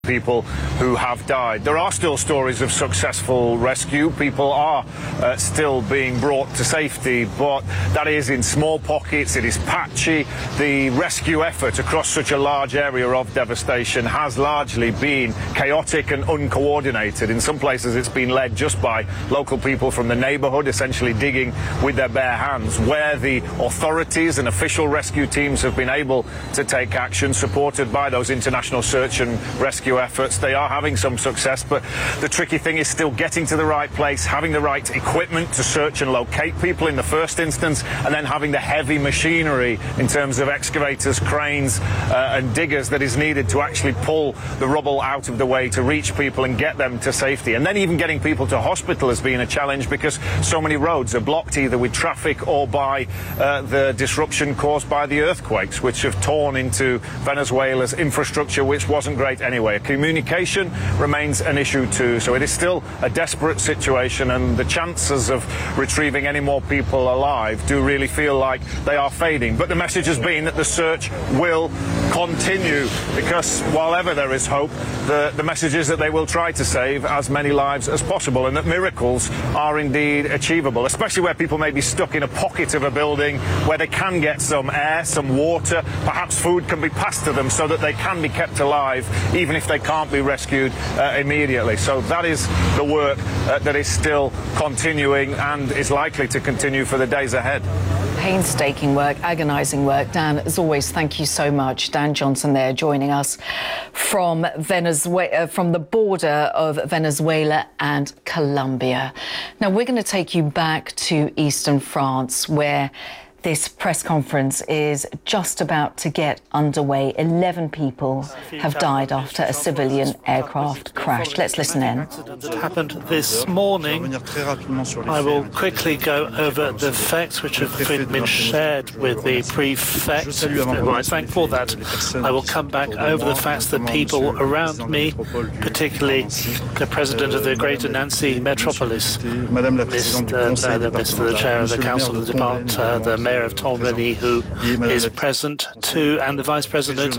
people who have died. There are still stories of successful rescue. People are still being brought to safety, but that is in small pockets. It is patchy. The rescue effort across such a large area of devastation has largely been chaotic and uncoordinated. In some places it's been led just by local people from the neighborhood, essentially digging with their bare hands. Where the authorities and official rescue teams have been able to take action, supported by those international search and rescue efforts, they are having some success, but the tricky thing is still getting to the right place, having the right equipment to search and locate people in the first instance, and then having the heavy machinery in terms of excavators, cranes and diggers that is needed to actually pull the rubble out of the way to reach people and get them to safety. And then even getting people to hospital has been a challenge, because so many roads are blocked either with traffic or by the disruption caused by the earthquakes, which have torn into Venezuela's infrastructure, which wasn't great anyway. Communication remains an issue too, so it is still a desperate situation, and the chances of retrieving any more people alive do really feel like they are fading. But the message has been that the search will continue, because while ever there is hope, the message is that they will try to save as many lives as possible, and that miracles are indeed achievable, especially where people may be stuck in a pocket of a building where they can get some air, some water, perhaps food can be passed to them so that they can be kept alive even if they can't be rescued immediately. So that is the work that is still continuing and is likely to continue for the days ahead. Painstaking work, agonising work. Dan, as always, thank you so much. Dan Johnson there joining us from Venezuela, from the border of Venezuela and Colombia. Now, we're going to take you back to eastern France, where this press conference is just about to get underway. 11 people have died after a civilian aircraft crashed. Let's listen in. That happened this morning. I will quickly go over the facts which have been shared with the prefect. I thank for that. I will come back over the facts that people around me, particularly the president of the Greater Nancy Metropolis, Mr. the Chair of the Council of the Department, the Mayor of Tombony, who is present too, and the Vice President